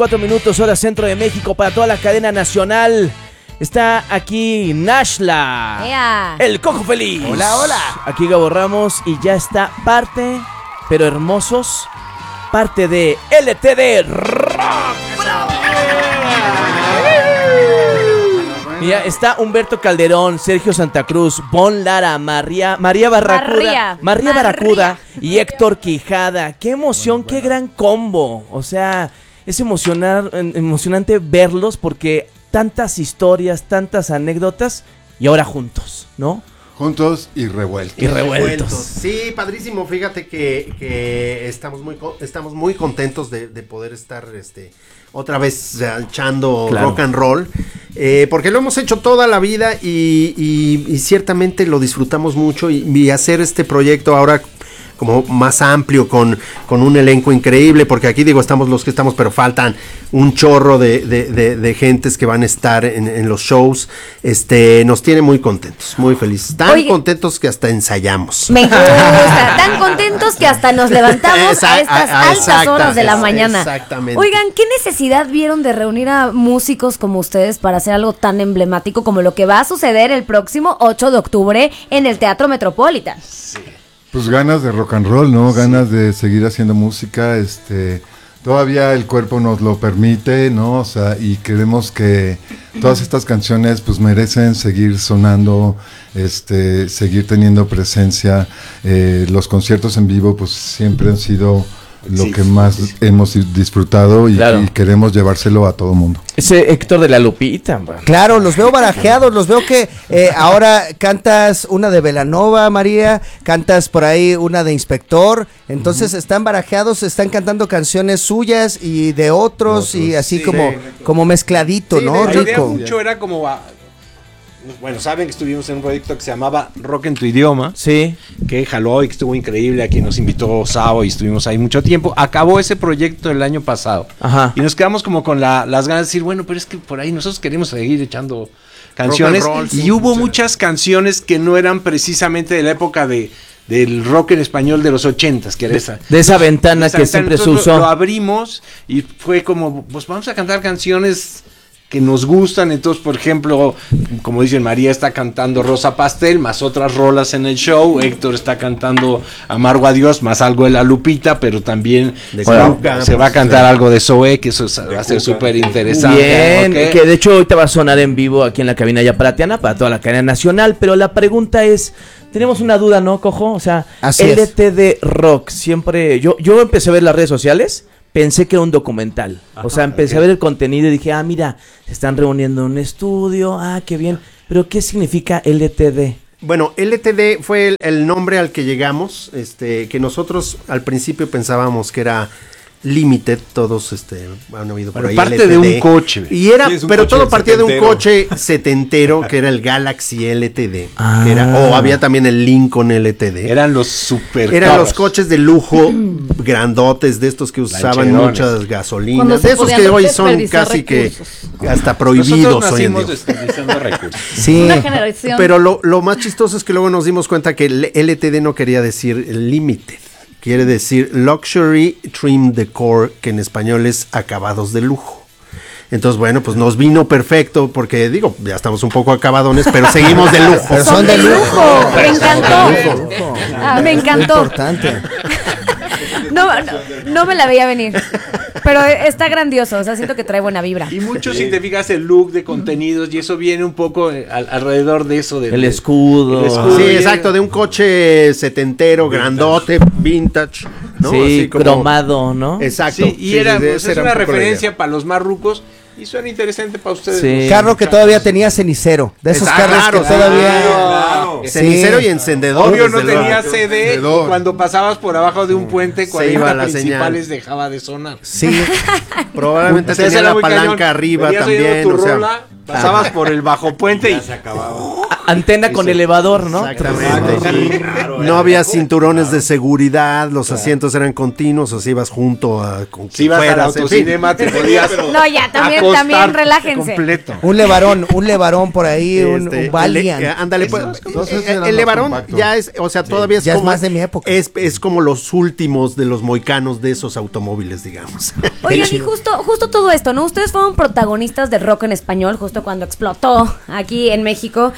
4 minutos, hora centro de México, para toda la cadena nacional. Está aquí Nashla, el Cojo Feliz. Hola, hola. Aquí Gabo Ramos y ya está parte, pero hermosos, parte de LTD Rock. Mira, está Humberto Calderón, Sergio Santa Cruz, Bon Lara, María Barracuda y Héctor Quijada. ¡Qué emoción, qué gran combo! O sea, es emocionante verlos porque tantas historias, tantas anécdotas y ahora juntos, ¿no? Juntos y revueltos. Sí, padrísimo. Fíjate que estamos muy contentos de poder estar otra vez echando rock and roll. Porque lo hemos hecho toda la vida y ciertamente lo disfrutamos mucho. Y hacer este proyecto ahora como más amplio, con un elenco increíble, porque aquí digo, estamos los que estamos, pero faltan un chorro de gentes que van a estar en los shows. Nos tiene muy contentos, muy felices, tan contentos que hasta ensayamos. Me gusta, tan contentos que hasta nos levantamos a estas altas horas de la mañana. Exactamente. Oigan, ¿qué necesidad vieron de reunir a músicos como ustedes para hacer algo tan emblemático como lo que va a suceder el próximo 8 de octubre en el Teatro Metropolitan? Sí. Pues ganas de rock and roll, ¿no? Ganas de seguir haciendo música, todavía el cuerpo nos lo permite, ¿no? O sea, y creemos que todas estas canciones pues merecen seguir sonando, seguir teniendo presencia. Los conciertos en vivo pues siempre han sido lo que más hemos disfrutado y queremos llevárselo a todo mundo. Ese Héctor de la Lupita. Claro, los veo barajeados, los veo que ahora cantas una de Belanova, María, cantas por ahí una de Inspector, entonces están barajeados, están cantando canciones suyas y de otros y así como mezcladito, ¿no? Rico. Mucho era como... Bueno, saben que estuvimos en un proyecto que se llamaba Rock en tu idioma. Sí. Que jaló y que estuvo increíble. Aquí nos invitó Sao y estuvimos ahí mucho tiempo. Acabó ese proyecto el año pasado. Ajá. Y nos quedamos como con las ganas de decir, bueno, pero es que por ahí nosotros queremos seguir echando canciones. Roll, y hubo muchas canciones que no eran precisamente de la época del rock en español de los 80s, que era de esa ventana que siempre se usó. Lo abrimos y fue como, pues vamos a cantar canciones que nos gustan. Entonces, por ejemplo, como dicen, María está cantando Rosa Pastel, más otras rolas en el show. Héctor está cantando Amargo Adiós, más algo de La Lupita, pero también se va a cantar algo de Zoé, que eso va a ser súper interesante. Bien, que de hecho ahorita va a sonar en vivo aquí en la cabina ya platiana para toda la cadena nacional, pero la pregunta es, tenemos una duda, ¿no, Cojo? O sea, LTD Rock, siempre, yo empecé a ver las redes sociales, pensé que era un documental. Ajá, o sea, empecé a ver el contenido y dije, mira, se están reuniendo en un estudio, qué bien. Pero, ¿qué significa LTD? Bueno, LTD fue el nombre al que llegamos, que nosotros al principio pensábamos que era Limited, todos han oído por ahí. Parte LTD, de un coche. Y era, pero todo partía de un coche setentero que era el Galaxy LTD. Que era, o había también el Lincoln LTD. Eran los super Eran los coches de lujo grandotes, de estos que usaban muchas gasolinas. De esos que hoy son casi recursos, que hasta prohibidos hoy en día. Sí. Una generación. Pero lo más chistoso es que luego nos dimos cuenta que el LTD no quería decir Limited. Quiere decir Luxury Trim Decor, que en español es acabados de lujo. Entonces, bueno, pues nos vino perfecto, porque digo, ya estamos un poco acabadones, pero seguimos de lujo. Pero son de lujo. Me encantó. Me encantó. Importante. No me la veía venir. Pero está grandioso, o sea, siento que trae buena vibra. Y mucho, si te fijas, el look de contenidos, y eso viene un poco alrededor de eso. El escudo. Sí, exacto, de un coche setentero, grandote, vintage, ¿no? Sí, así como cromado, ¿no? Exacto. Sí, y es una referencia para los más rucos. Y suena interesante para ustedes. Sí. Carro que todavía tenía cenicero. De esos carros que todavía... Claro. Cenicero y encendedor. Obvio no tenía CD. Y cuando pasabas por abajo de un puente, 40 principales dejaba de sonar. Sí. Probablemente tenía la palanca arriba también. Pasabas por el bajo puente y se acababa. antena con elevador, ¿no? Exactamente. No había cinturones de seguridad, los asientos eran continuos, o si ibas junto a con si ibas al autocinema te podías no, ya, también relájense. Completo. Un levarón por ahí, un Valiant. Ándale, pues, el levarón ya es, o sea, todavía es ya como, es más de mi época. Es como los últimos de los moicanos de esos automóviles, digamos. Oigan, y justo todo esto, ¿no? Ustedes fueron protagonistas del rock en español justo cuando explotó aquí en México,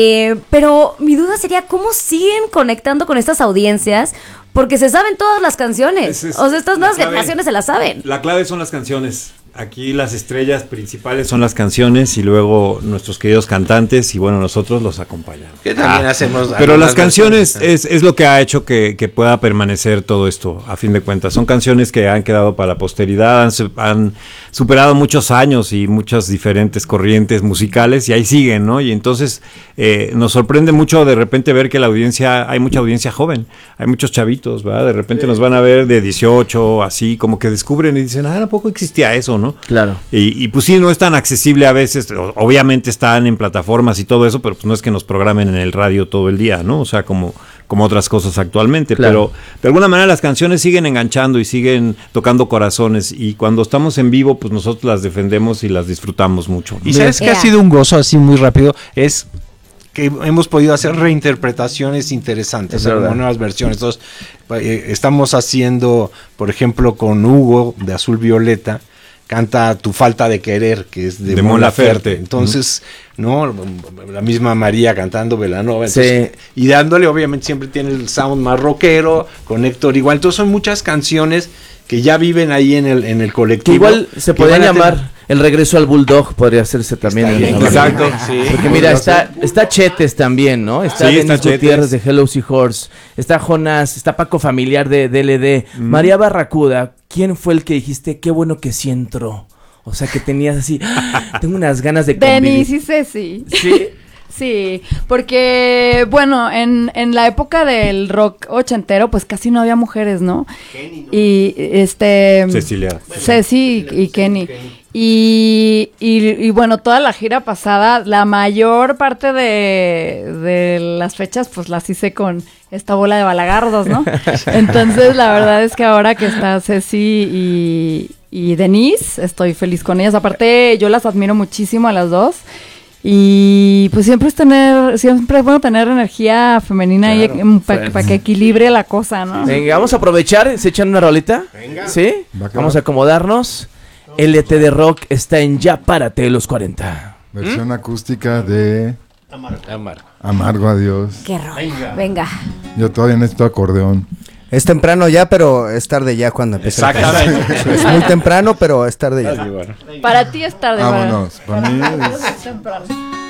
pero mi duda sería cómo siguen conectando con estas audiencias, porque se saben todas las canciones. O sea, estas nuevas generaciones se las saben. La clave son las canciones. Aquí las estrellas principales son las canciones y luego nuestros queridos cantantes y bueno, nosotros los acompañamos. Que también hacemos. Pero las canciones es lo que ha hecho que pueda permanecer todo esto, a fin de cuentas. Son canciones que han quedado para la posteridad, han superado muchos años y muchas diferentes corrientes musicales y ahí siguen, ¿no? Y entonces nos sorprende mucho de repente ver que hay mucha audiencia joven, hay muchos chavitos, ¿verdad? De repente nos van a ver de 18, así, como que descubren y dicen, ¿a poco existía eso, no? Claro. Y pues sí, no es tan accesible a veces, obviamente están en plataformas y todo eso, pero pues no es que nos programen en el radio todo el día, ¿no? O sea, como otras cosas actualmente, claro. Pero de alguna manera las canciones siguen enganchando y siguen tocando corazones y cuando estamos en vivo, pues nosotros las defendemos y las disfrutamos mucho. Y sabes que ha sido un gozo así muy rápido, es que hemos podido hacer reinterpretaciones interesantes, nuevas versiones. Entonces, estamos haciendo, por ejemplo, con Hugo de Azul Violeta, canta Tu falta de querer, que es de Mon Laferte. Entonces, ¿no? La misma María cantando Belanova. Entonces, sí. Y dándole, obviamente, siempre tiene el sound más rockero, con Héctor igual. Entonces, son muchas canciones que ya viven ahí en el colectivo. Que igual se podría llamar El regreso al Bulldog, podría hacerse también. Exacto. Sí. Porque mira, está Chetes también, ¿no? Está Denis Gutiérrez de Hello Seahorse, está Jonas, está Paco Familiar de DLD, María Barracuda. ¿Quién fue el que dijiste, qué bueno que sí entró? O sea, que tenías así, tengo unas ganas de convivir. Denis y Ceci. ¿Sí? Sí, porque, bueno, en la época del rock ochentero, pues casi no había mujeres, ¿no? Kenny, ¿no? Y Cecilia. Ceci y Kenny. Y bueno, toda la gira pasada, la mayor parte de las fechas, pues las hice con esta bola de balagardos, ¿no? Entonces, la verdad es que ahora que está Ceci y Denise, estoy feliz con ellas. Aparte, yo las admiro muchísimo a las dos. Y pues siempre es bueno tener energía femenina, claro, ahí para que equilibre la cosa, ¿no? Venga, vamos a aprovechar, ¿se echan una rolita? Venga. ¿Sí? Vamos a acomodarnos. LTD Rock está en Ya Párate los 40. Versión acústica de Amargo Adiós. Qué rock. Venga. Yo todavía necesito acordeón. Es temprano ya, pero es tarde ya cuando empiece. Exactamente. Es muy temprano, pero es tarde ya. Para ti es tarde. Vámonos. Para mí es temprano.